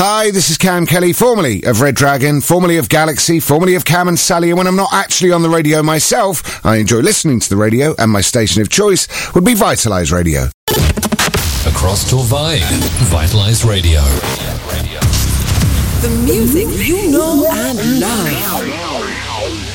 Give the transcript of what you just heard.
Hi, this is Cam Kelly, formerly of Red Dragon, formerly of Galaxy, formerly of Cam and Sally, and when I'm not actually on the radio myself, I enjoy listening to the radio, and my station of choice would be Vitalise Radio. Across Torvay, Vitalise Radio. The music you know and love.